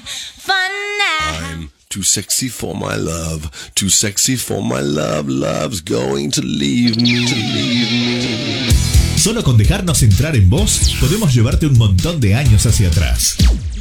have fun now. I'm too sexy for my love, too sexy for my love, love's going to leave me. Solo con dejarnos entrar en vos, podemos llevarte un montón de años hacia atrás.